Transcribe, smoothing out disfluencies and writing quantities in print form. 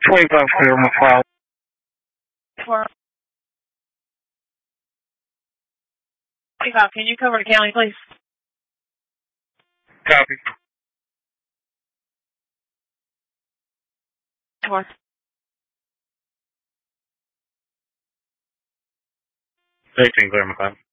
25 clear, McLeod. 25, can you cover the county, please? Copy. 18 clear, McLeod.